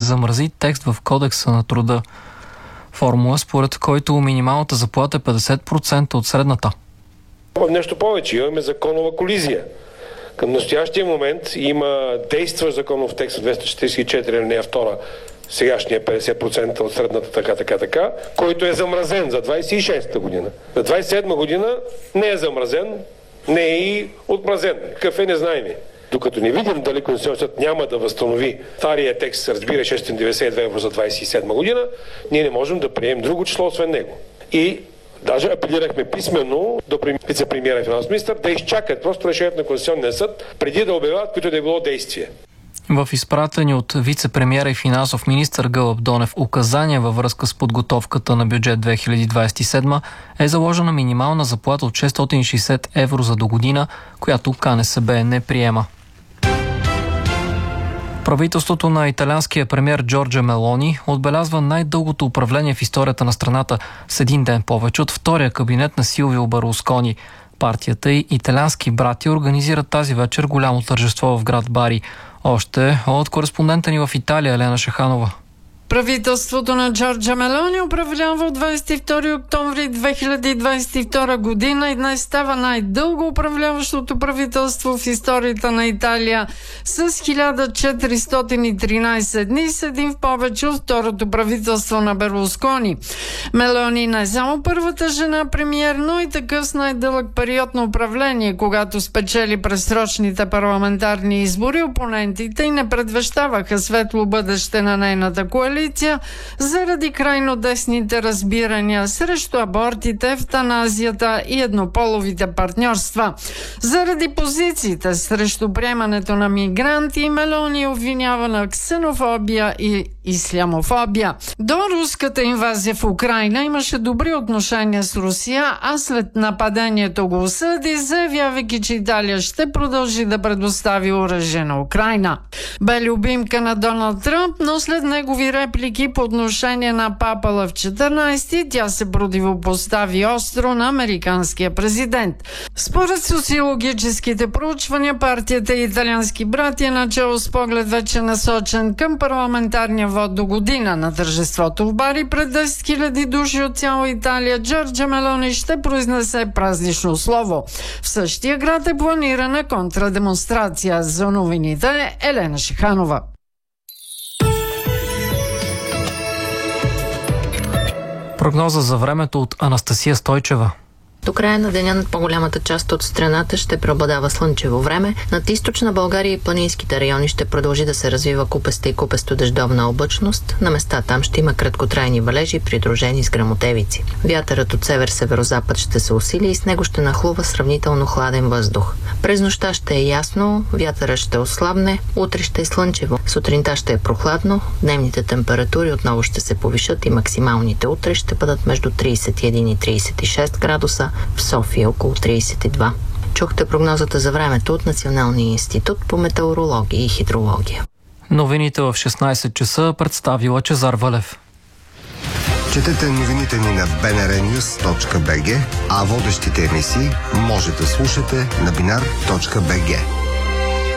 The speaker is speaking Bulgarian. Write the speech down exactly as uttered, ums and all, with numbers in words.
замрази текст в Кодекса на труда. Формула, според който минималната заплата е петдесет процента от средната. Нещо повече, имаме законова колизия. Към настоящия момент има действащ законов текст от двеста четиридесет и четири алинея втора, сегашния петдесет процента от средната така, така, така, който е замразен за двадесет и шеста година. За двадесет и седма година не е замразен, не е и отмразен. Какъв е, не знаем. Докато не видим дали Конституционният съд няма да възстанови стария текст, разбира шестстотин деветдесет и две евро за двадесет и седма година, ние не можем да приемем друго число, освен него. И даже апелирахме писменно до вице-премиера и финансов министър да изчакат просто решението на Конституционния съд преди да обявяват, които да е било действие. В изпратени от вице-премиера и финансов министър Гълъб Донев указания във връзка с подготовката на бюджет две хиляди двадесет и седма е заложена минимална заплата от шестстотин и шестдесет евро за до година, която КНСБ не приема. Правителството на италианския премиер Джорджа Мелони отбелязва най-дългото управление в историята на страната с един ден повече от втория кабинет на Силвио Берлускони. Партията и италиански брати организират тази вечер голямо тържество в град Бари. Още от кореспондента ни в Италия Елена Шаханова. Правителството на Джорджа Мелони управлява от двадесет и втори октомври две хиляди двадесет и втора година и днес става най-дълго управляващото правителство в историята на Италия с хиляда четиристотин и тринадесет дни, с един в повече от второто правителство на Берлускони. Мелони не е само първата жена премиер, но и такъв с най-дълъг период на управление, когато спечели предсрочните парламентарни избори, опонентите и не предвещаваха светло бъдеще на нейната коалиция заради крайно десните разбирания срещу абортите, евтаназията и еднополовите партньорства. Заради позициите срещу приемането на мигранти, Мелони обвинява на ксенофобия и ислямофобия. До руската инвазия в Украйна имаше добри отношения с Русия, а след нападението го осъди, заявявайки, че Италия ще продължи да предостави оръжие на Украйна. Бе любимка на Доналд Тръмп, но след негови реплики по отношение на папа Лъв четиринадесети, тя се противопостави остро на американския президент. Според социологическите проучвания, партията и италиански братия, начало с поглед вече насочен към парламентарния вод до година. На тържеството в Бари пред десет хиляди души от цяла Италия Джорджа Мелони ще произнесе празнично слово. В същия град е планирана контрадемонстрация. За новините Елена Шиханова. Прогноза за времето от Анастасия Стойчева. До края на деня над по-голямата част от страната ще преобладава слънчево време. Над източна България и планинските райони ще продължи да се развива купеста и купесто дъждовна облачност. На места там ще има краткотрайни валежи, придружени с гръмотевици. Вятърът от север-северозапад ще се усили и с него ще нахлува сравнително хладен въздух. През нощта ще е ясно, вятърът ще ослабне, утре ще е слънчево. Сутринта ще е прохладно, дневните температури отново ще се повишат и максималните утре ще бъдат между тридесет и един и тридесет и шест градуса, в София около тридесет и два. Чухте прогнозата за времето от Националния институт по метеорология и хидрология. Новините в шестнадесет часа представи Лъчезар Валев. Четете новините ни на би ен ар нюз точка би джи, а водещите емисии може да слушате на бинар точка би джи.